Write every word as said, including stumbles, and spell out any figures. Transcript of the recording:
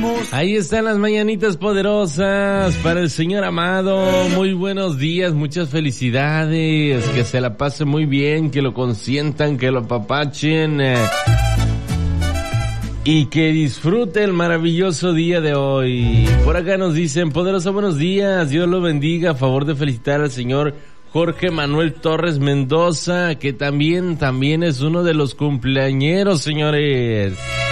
Ahí están las mañanitas poderosas para el señor amado. Muy buenos días, muchas felicidades, que se la pase muy bien, que lo consientan, que lo apapachen y que disfrute el maravilloso día de hoy. Por acá nos dicen, poderoso buenos días, Dios lo bendiga, a favor de felicitar al señor Jorge Manuel Torres Mendoza, que también, también es uno de los cumpleañeros, señores.